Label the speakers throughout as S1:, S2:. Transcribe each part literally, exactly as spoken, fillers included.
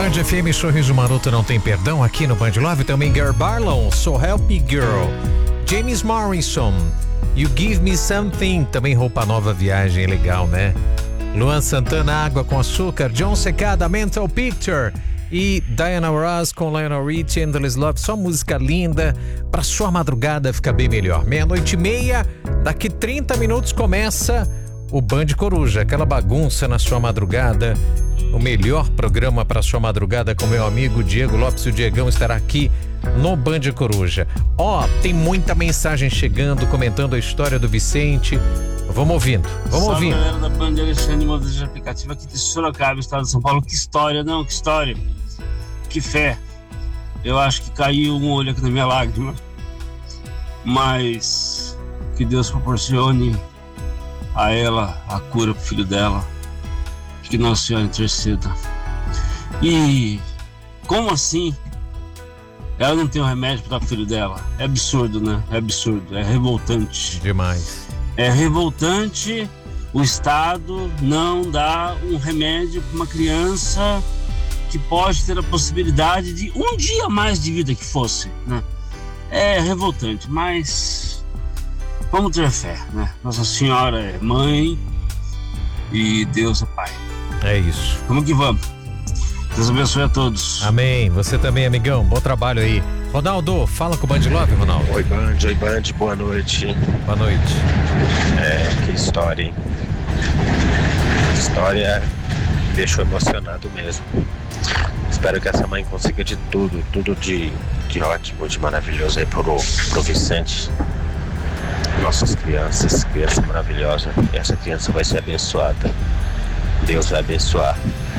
S1: Band F M, Sorriso Maroto não tem perdão, aqui no Band Love também Gary Barlow, So Help Me Girl, James Morrison, You Give Me Something, também Roupa Nova, Viagem Legal, né? Luan Santana, Água com Açúcar, John Secada, Mental Picture e Diana Ross com Lionel Richie, Endless Love, só música linda pra sua madrugada ficar bem melhor. Meia-noite e meia, daqui trinta minutos começa o Band Coruja, aquela bagunça na sua madrugada, o melhor programa para sua madrugada com meu amigo Diego Lopes. O Diegão estará aqui no Band Coruja. Ó, oh, tem muita mensagem chegando, comentando a história do Vicente. Vamos ouvindo, vamos
S2: Salve,
S1: ouvindo.
S2: Galera da Band, Alexandre, motorista de aplicativo aqui de Sorocaba, estado de São Paulo. Que história, não, que história. Que fé. Eu acho que caiu um olho aqui na minha lágrima. Mas que Deus proporcione a ela a cura pro filho dela, que Nossa Senhora interceda. E como assim ela não tem um remédio para o filho dela? É absurdo, né? É absurdo, é revoltante
S1: Demais.
S2: É revoltante o Estado não dar um remédio para uma criança que pode ter a possibilidade de um dia a mais de vida que fosse, né? É revoltante, mas vamos ter fé, né? Nossa Senhora é mãe e Deus é pai.
S1: É isso.
S2: Vamos que vamos. Deus abençoe a todos.
S1: Amém. Você também, amigão. Bom trabalho aí. Ronaldo, fala com o Band Love, Ronaldo.
S3: Oi, Band. Oi, Band. Boa noite.
S1: Boa noite.
S3: É, que história, hein? História me deixou emocionado mesmo. Espero que essa mãe consiga de tudo, tudo de, de ótimo, de maravilhoso aí pro, pro Vicente. Nossas crianças, criança maravilhosa. E essa criança vai ser abençoada. Deus vai abençoar.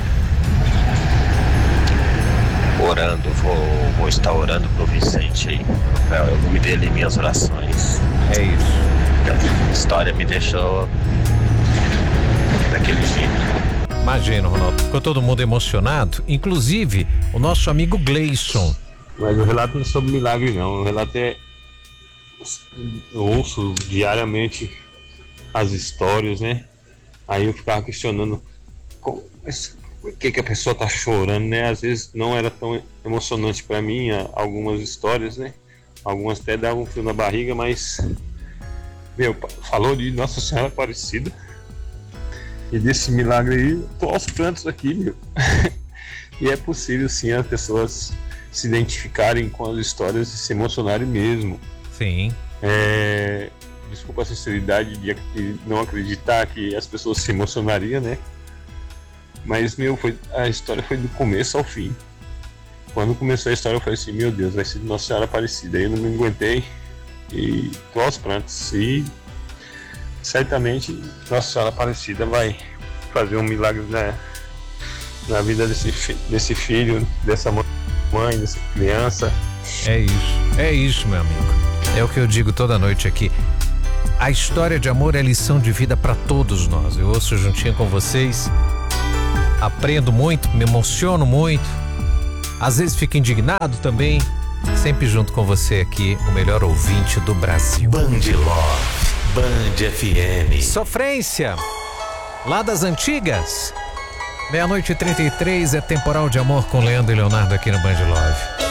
S3: Orando, vou, vou estar orando pro Vicente aí. Eu vou me dele em minhas orações.
S1: É isso.
S3: A história me deixou daquele jeito.
S1: Imagina, Ronaldo. Ficou todo mundo emocionado, inclusive o nosso amigo Gleison.
S4: Mas o relato não é sobre milagre, não. O relato é... Eu ouço diariamente as histórias, né? Aí eu ficava questionando como, mas por que, que a pessoa tá chorando, né? Às vezes não era tão emocionante para mim algumas histórias, né? Algumas até davam um frio na barriga, mas meu, falou de Nossa Senhora Aparecida e desse milagre aí, tô aos prantos aqui, meu. E é possível sim as pessoas se identificarem com as histórias e se emocionarem mesmo.
S1: Sim.
S4: É, desculpa a sinceridade de não acreditar que as pessoas se emocionariam, né? Mas, meu, foi, a história foi do começo ao fim. Quando começou a história, eu falei assim, meu Deus, vai ser Nossa Senhora Aparecida. Aí eu não me aguentei e tô aos prantos. E certamente Nossa Senhora Aparecida vai fazer um milagre na, na vida desse, desse filho, dessa mãe, dessa criança.
S1: É isso, é isso, meu amigo. É o que eu digo toda noite aqui. A história de amor é lição de vida para todos nós. Eu ouço juntinho com vocês, aprendo muito, me emociono muito, às vezes fico indignado também, sempre junto com você aqui, o melhor ouvinte do Brasil.
S5: Band Love, Band F M.
S1: Sofrência, lá das antigas. Meia-noite e trinta e três é Temporal de Amor com Leandro e Leonardo aqui no Band Love.